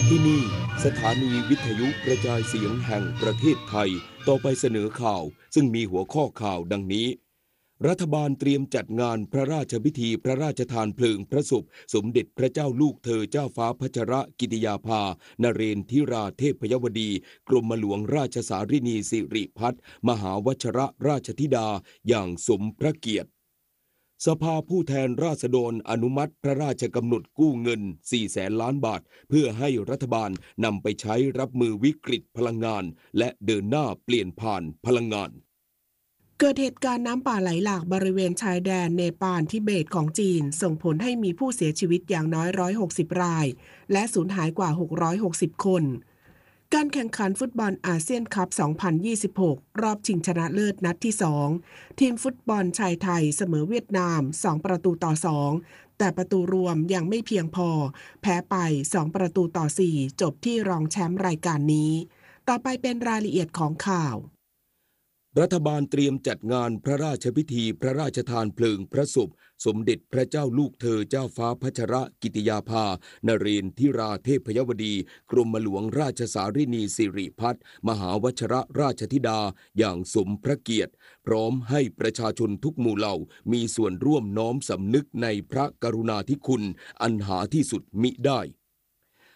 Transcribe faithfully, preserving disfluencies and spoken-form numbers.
ที่นี่สถานีวิทยุกระจายเสียงแห่งประเทศไทยต่อไปเสนอข่าวซึ่งมีหัวข้อข่าวดังนี้รัฐบาลเตรียมจัดงานพระราชพิธีพระราชทานเพลิงพระศพสมเด็จพระเจ้าลูกเธอเจ้าฟ้าพัชรกิติยาภานเรนทิราเทพยวดีกรมหลวงราชสารินีสิริพัฒน์มหาวชรราชธิดาอย่างสมพระเกียรติสภาผู้แทนราษฎรอนุมัติพระราชกำหนดกู้เงินสี่แสนล้านบาทเพื่อให้รัฐบาลนำไปใช้รับมือวิกฤตพลังงานและเดินหน้าเปลี่ยนผ่านพลังงานเกิดเหตุการณ์น้ำป่าไหลหลากบริเวณชายแดนเนปาลทิเบตของจีนส่งผลให้มีผู้เสียชีวิตอย่างน้อยหนึ่งร้อยหกสิบรายและสูญหายกว่าหกร้อยหกสิบคนการแข่งขันฟุตบอลอาเซียนคัพ สองพันยี่สิบหก รอบชิงชนะเลิศนัดที่ สอง ทีมฟุตบอลชายไทยเสมอเวียดนาม สอง ประตูต่อ สอง แต่ประตูรวมยังไม่เพียงพอแพ้ไป สอง ประตูต่อ สี่ จบที่รองแชมป์รายการนี้ต่อไปเป็นรายละเอียดของข่าวรัฐบาลเตรียมจัดงานพระราชพิธีพระราชทานเพลิงพระศพสมเด็จพระเจ้าลูกเธอเจ้าฟ้าพัชรกิติยาภานเรนทิราเทพยวดีกรมหลวงราชสารินีสิริพัฒน์มหาวชรราชธิดาอย่างสมพระเกียรติพร้อมให้ประชาชนทุกหมู่เหล่ามีส่วนร่วมน้อมสำนึกในพระกรุณาธิคุณอันหาที่สุดมิได้